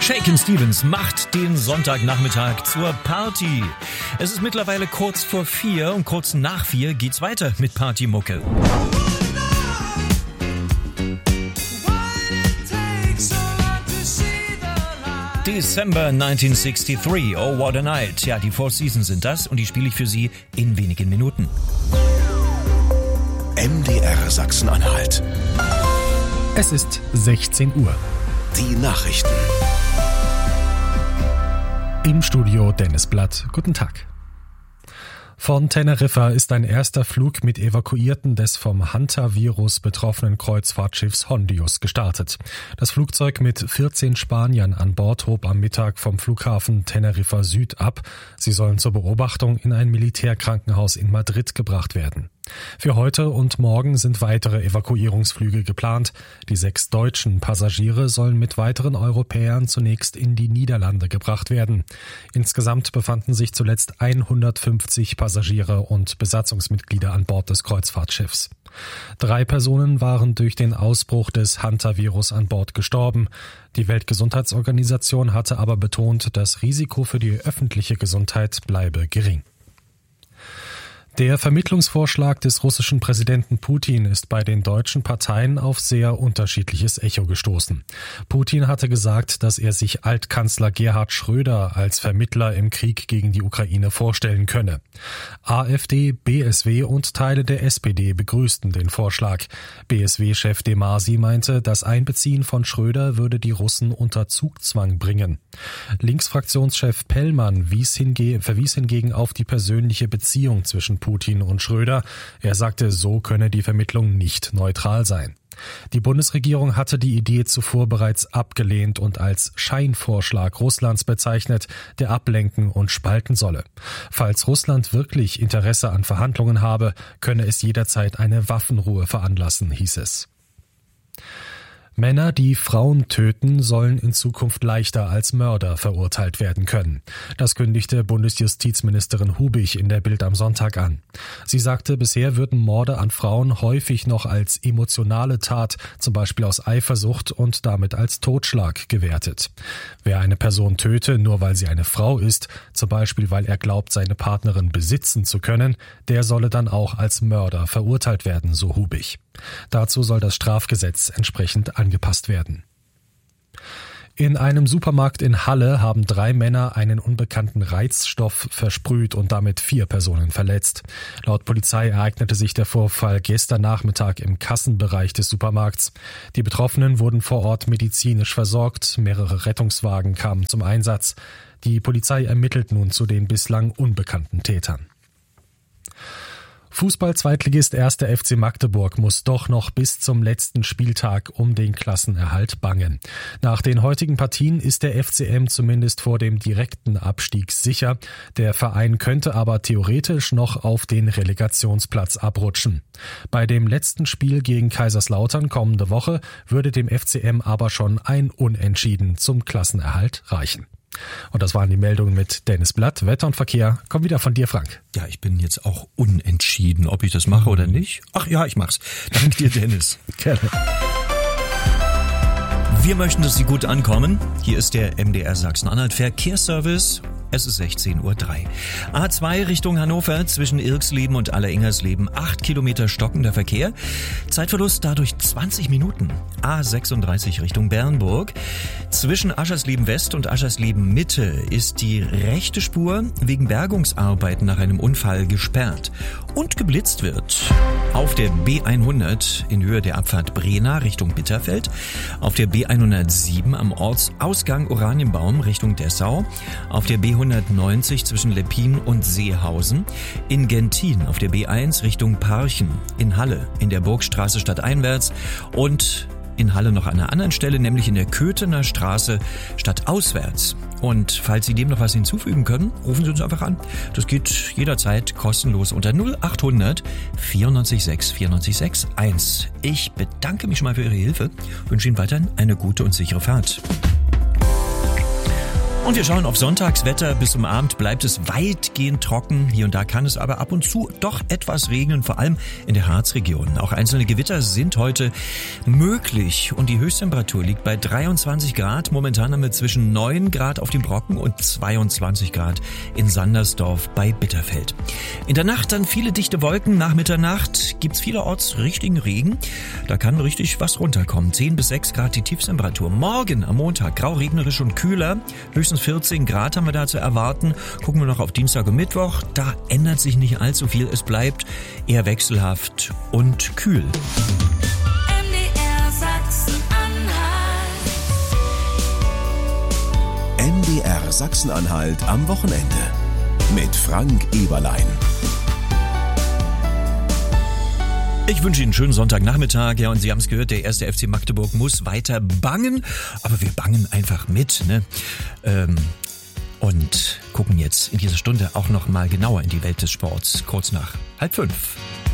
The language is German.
Shakin' Stevens macht den Sonntagnachmittag zur Party. Es ist mittlerweile kurz vor 4 und kurz nach 4 geht's weiter mit Partymucke. December 1963, oh what a night. Ja, die Four Seasons sind das und die spiele ich für Sie in wenigen Minuten. MDR Sachsen-Anhalt. Es ist 16 Uhr. Die Nachrichten. Im Studio Dennis Blatt. Guten Tag. Von Teneriffa ist ein erster Flug mit Evakuierten des vom Hantavirus betroffenen Kreuzfahrtschiffs Hondius gestartet. Das Flugzeug mit 14 Spaniern an Bord hob am Mittag vom Flughafen Teneriffa Süd ab. Sie sollen zur Beobachtung in ein Militärkrankenhaus in Madrid gebracht werden. Für heute und morgen sind weitere Evakuierungsflüge geplant. Die 6 deutschen Passagiere sollen mit weiteren Europäern zunächst in die Niederlande gebracht werden. Insgesamt befanden sich zuletzt 150 Passagiere und Besatzungsmitglieder an Bord des Kreuzfahrtschiffs. 3 Personen waren durch den Ausbruch des Hantavirus an Bord gestorben. Die Weltgesundheitsorganisation hatte aber betont, das Risiko für die öffentliche Gesundheit bleibe gering. Der Vermittlungsvorschlag des russischen Präsidenten Putin ist bei den deutschen Parteien auf sehr unterschiedliches Echo gestoßen. Putin hatte gesagt, dass er sich Altkanzler Gerhard Schröder als Vermittler im Krieg gegen die Ukraine vorstellen könne. AfD, BSW und Teile der SPD begrüßten den Vorschlag. BSW-Chef de Masi meinte, das Einbeziehen von Schröder würde die Russen unter Zugzwang bringen. Linksfraktionschef Pellmann verwies hingegen auf die persönliche Beziehung zwischen Putin und Schröder. Er sagte, so könne die Vermittlung nicht neutral sein. Die Bundesregierung hatte die Idee zuvor bereits abgelehnt und als Scheinvorschlag Russlands bezeichnet, der ablenken und spalten solle. Falls Russland wirklich Interesse an Verhandlungen habe, könne es jederzeit eine Waffenruhe veranlassen, hieß es. Männer, die Frauen töten, sollen in Zukunft leichter als Mörder verurteilt werden können. Das kündigte Bundesjustizministerin Hubig in der Bild am Sonntag an. Sie sagte, bisher würden Morde an Frauen häufig noch als emotionale Tat, zum Beispiel aus Eifersucht und damit als Totschlag gewertet. Wer eine Person töte, nur weil sie eine Frau ist, zum Beispiel weil er glaubt, seine Partnerin besitzen zu können, der solle dann auch als Mörder verurteilt werden, so Hubig. Dazu soll das Strafgesetz entsprechend angepasst werden. In einem Supermarkt in Halle haben 3 Männer einen unbekannten Reizstoff versprüht und damit 4 Personen verletzt. Laut Polizei ereignete sich der Vorfall gestern Nachmittag im Kassenbereich des Supermarkts. Die Betroffenen wurden vor Ort medizinisch versorgt, mehrere Rettungswagen kamen zum Einsatz. Die Polizei ermittelt nun zu den bislang unbekannten Tätern. Fußball-Zweitligist 1. FC Magdeburg muss doch noch bis zum letzten Spieltag um den Klassenerhalt bangen. Nach den heutigen Partien ist der FCM zumindest vor dem direkten Abstieg sicher. Der Verein könnte aber theoretisch noch auf den Relegationsplatz abrutschen. Bei dem letzten Spiel gegen Kaiserslautern kommende Woche würde dem FCM aber schon ein Unentschieden zum Klassenerhalt reichen. Und das waren die Meldungen mit Dennis Blatt. Wetter und Verkehr kommt wieder von dir, Frank. Ja, ich bin jetzt auch unentschieden, ob ich das mache oder nicht. Ach ja, ich mach's. Danke dir, Dennis. Gerne. Wir möchten, dass Sie gut ankommen. Hier ist der MDR Sachsen-Anhalt Verkehrsservice. Es ist 16:03 Uhr. A2 Richtung Hannover zwischen Irxleben und Alleringhersleben 8 Kilometer stockender Verkehr. Zeitverlust dadurch 20 Minuten. A36 Richtung Bernburg. Zwischen Aschersleben West und Aschersleben Mitte ist die rechte Spur wegen Bergungsarbeiten nach einem Unfall gesperrt. Und geblitzt wird auf der B100 in Höhe der Abfahrt Brena Richtung Bitterfeld. Auf der B107 am Ortsausgang Oranienbaum Richtung Dessau. Auf der B190 zwischen Leppin und Seehausen, in Gentin auf der B1 Richtung Parchen, in Halle in der Burgstraße stadteinwärts und in Halle noch an einer anderen Stelle, nämlich in der Köthener Straße stadtauswärts. Und falls Sie dem noch was hinzufügen können, rufen Sie uns einfach an. Das geht jederzeit kostenlos unter 0800 94 6 94 6 1. Ich bedanke mich schon mal für Ihre Hilfe, wünsche Ihnen weiterhin eine gute und sichere Fahrt. Und wir schauen auf Sonntagswetter. Bis zum Abend bleibt es weitgehend trocken. Hier und da kann es aber ab und zu doch etwas regnen, vor allem in der Harzregion. Auch einzelne Gewitter sind heute möglich. Und die Höchsttemperatur liegt bei 23 Grad. Momentan haben wir zwischen 9 Grad auf dem Brocken und 22 Grad in Sandersdorf bei Bitterfeld. In der Nacht dann viele dichte Wolken. Nach Mitternacht gibt's vielerorts richtigen Regen. Da kann richtig was runterkommen. 10 bis 6 Grad die Tiefstemperatur. Morgen am Montag grau, regnerisch und kühler. Höchstens 14 Grad haben wir da zu erwarten. Gucken wir noch auf Dienstag und Mittwoch. Da ändert sich nicht allzu viel. Es bleibt eher wechselhaft und kühl. MDR Sachsen-Anhalt. MDR Sachsen-Anhalt am Wochenende. Mit Frank Eberlein. Ich wünsche Ihnen einen schönen Sonntagnachmittag. Ja, und Sie haben es gehört, der 1. FC Magdeburg muss weiter bangen. Aber wir bangen einfach mit, ne? Und gucken jetzt in dieser Stunde auch noch mal genauer in die Welt des Sports. Kurz nach 4:30.